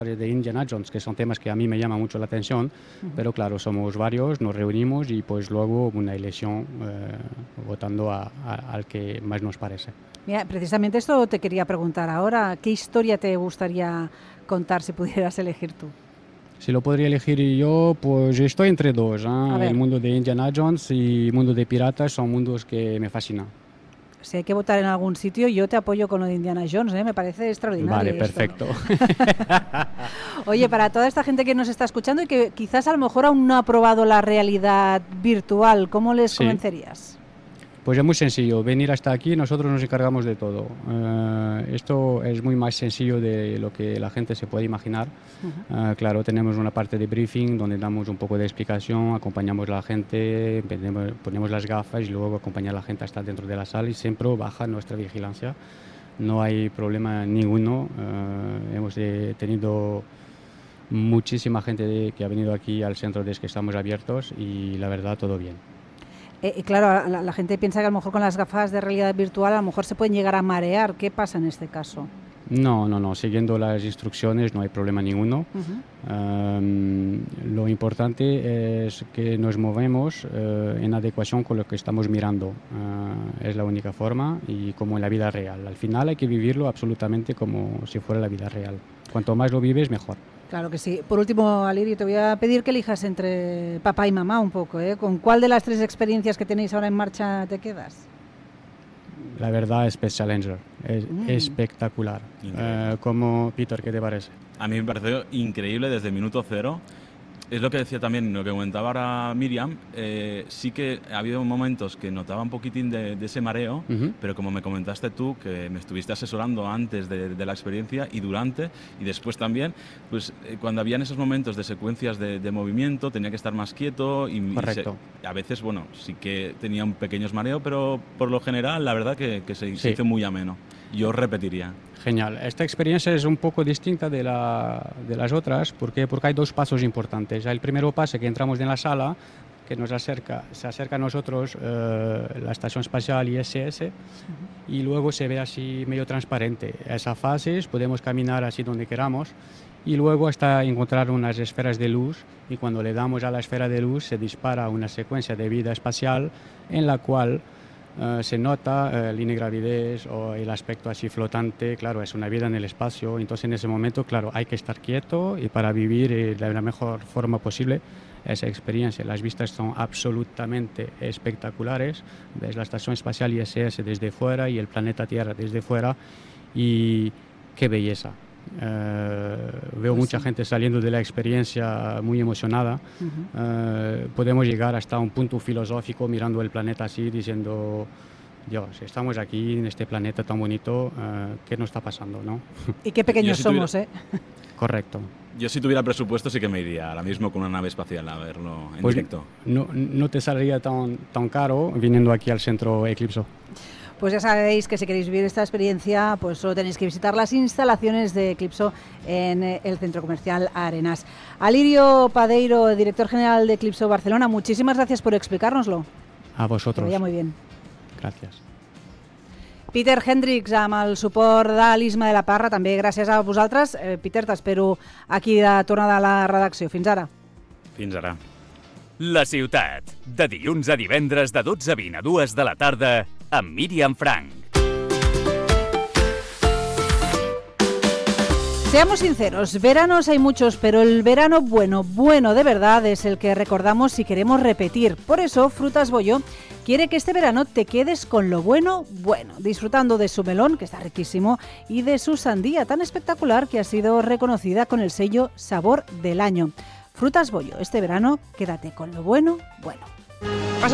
de Indiana Jones, que son temas que a mí me llaman mucho la atención, pero claro, somos varios, nos reunimos y pues luego una elección votando al que más nos parece. Mira, precisamente esto te quería preguntar ahora, ¿qué historia te gustaría contar si pudieras elegir tú? Si lo podría elegir yo, pues estoy entre dos, ¿eh? El mundo de Indiana Jones y el mundo de piratas son mundos que me fascinan. Si hay que votar en algún sitio, yo te apoyo con lo de Indiana Jones, me parece extraordinario. Vale, perfecto. Oye, para toda esta gente que nos está escuchando y que quizás a lo mejor aún no ha probado la realidad virtual, ¿cómo les convencerías? Pues es muy sencillo, venir hasta aquí, nosotros nos encargamos de todo. Esto es muy más sencillo de lo que la gente se puede imaginar. Claro, tenemos una parte de briefing donde damos un poco de explicación, acompañamos a la gente, ponemos las gafas y luego acompañar a la gente hasta dentro de la sala y siempre baja nuestra vigilancia. No hay problema ninguno. Hemos tenido muchísima gente que ha venido aquí al centro desde que estamos abiertos y la verdad todo bien. Claro, la gente piensa que a lo mejor con las gafas de realidad virtual a lo mejor se pueden llegar a marear. ¿Qué pasa en este caso? No, siguiendo las instrucciones no hay problema ninguno. Lo importante es que nos movemos en adecuación con lo que estamos mirando. Es la única forma y como en la vida real. Al final hay que vivirlo absolutamente como si fuera la vida real. Cuanto más lo vives, mejor. Claro que sí. Por último, Alirio, te voy a pedir que elijas entre papá y mamá un poco, ¿eh? ¿Con cuál de las tres experiencias que tenéis ahora en marcha te quedas? La verdad es Space Challenger, es espectacular. Como Peter, ¿qué te parece? A mí me pareció increíble desde el minuto cero. Es lo que decía también, lo que comentaba ahora Miriam, sí que ha habido momentos que notaba un poquitín de ese mareo, pero como me comentaste tú, que me estuviste asesorando antes de la experiencia y durante, y después también, pues cuando habían esos momentos de secuencias de movimiento, tenía que estar más quieto y a veces, bueno, sí que tenía un pequeño mareo, pero por lo general, la verdad que se hizo muy ameno. Yo repetiría. Genial. Esta experiencia es un poco distinta de las otras. ¿Por qué? Porque hay dos pasos importantes. El primer paso que entramos en la sala, que se acerca a nosotros la Estación Espacial ISS y luego se ve así medio transparente. Esa fase podemos caminar así donde queramos y luego hasta encontrar unas esferas de luz y cuando le damos a la esfera de luz se dispara una secuencia de vida espacial en la cual se nota la ingravidez o el aspecto así flotante. Claro, es una vida en el espacio, entonces en ese momento, claro, hay que estar quieto y para vivir de la mejor forma posible esa experiencia. Las vistas son absolutamente espectaculares, ves la Estación Espacial ISS desde fuera y el planeta Tierra desde fuera y qué belleza. Veo mucha gente saliendo de la experiencia muy emocionada. Podemos llegar hasta un punto filosófico mirando el planeta así, diciendo, Dios, estamos aquí en este planeta tan bonito, ¿qué nos está pasando, no? Y qué pequeños somos, ¿eh? Correcto. Yo si tuviera presupuesto sí que me iría ahora mismo con una nave espacial a verlo en directo. No te saldría tan caro viniendo aquí al centro Eclipso. Pues ya sabéis que si queréis vivir esta experiencia, pues solo tenéis que visitar las instalaciones de Eclipso en el Centro Comercial Arenas. Alirio Padeiro, director general de Eclipso Barcelona, muchísimas gracias por explicárnoslo. A vosotros. Que vaya muy bien. Gràcies. Peter Hendricks, amb el suport de l'Isma de la Parra, també gràcies a vosaltres. Peter, t'espero aquí de tornada a la redacció. Fins ara. Fins ara. La ciutat, de dilluns a divendres de 12 a 20 a 2 de la tarda, amb Míriam Frank. Seamos sinceros, veranos hay muchos, pero el verano bueno de verdad es el que recordamos si queremos repetir. Por eso, Frutas Bollo quiere que este verano te quedes con lo bueno, disfrutando de su melón, que está riquísimo, y de su sandía tan espectacular que ha sido reconocida con el sello Sabor del Año. Frutas Bollo, este verano quédate con lo bueno.